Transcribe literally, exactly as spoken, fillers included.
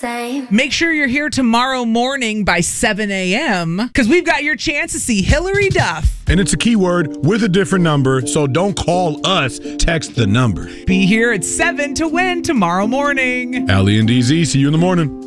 same. Make sure you're here tomorrow morning by seven a.m. because we've got your chance to see Hillary Duff. And it's a keyword with a different number, so don't call us, text the number. Be here at seven to win tomorrow morning. Allie and D Z, see you in the morning.